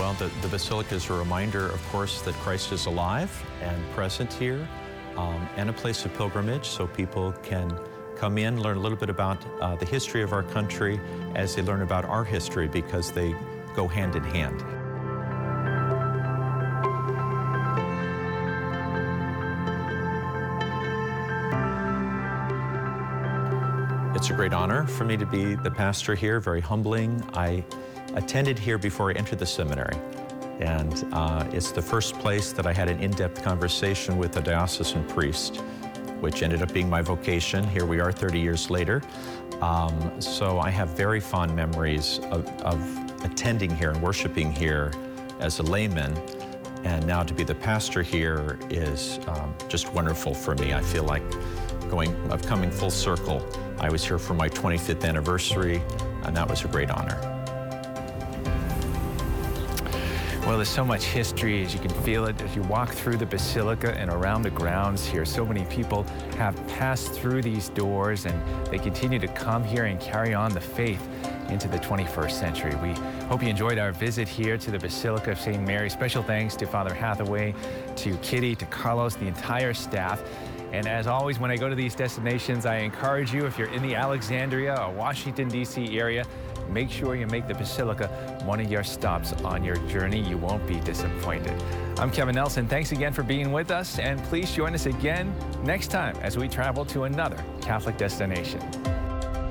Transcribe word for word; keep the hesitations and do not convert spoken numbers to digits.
Well, the, the Basilica is a reminder, of course, that Christ is alive and present here, um, and a place of pilgrimage, so people can come in, learn a little bit about uh, the history of our country as they learn about our history, because they go hand in hand. It's a great honor for me to be the pastor here, very humbling. I attended here before I entered the seminary, and uh, it's the first place that I had an in-depth conversation with a diocesan priest, which ended up being my vocation. Here we are thirty years later. Um, so I have very fond memories of, of attending here and worshiping here as a layman, and now to be the pastor here is um, just wonderful for me. I feel like going, of coming full circle. I was here for my twenty-fifth anniversary, and that was a great honor. Well, there's so much history, as you can feel it as you walk through the Basilica and around the grounds here. So many people have passed through these doors, and they continue to come here and carry on the faith into the twenty-first century. We hope you enjoyed our visit here to the Basilica of Saint Mary. Special thanks to Father Hathaway, to Kitty, to Carlos, the entire staff. And as always, when I go to these destinations, I encourage you, if you're in the Alexandria or Washington, D C area, make sure you make the Basilica one of your stops on your journey. You won't be disappointed. I'm Kevin Nelson. Thanks again for being with us, and please join us again next time as we travel to another Catholic destination.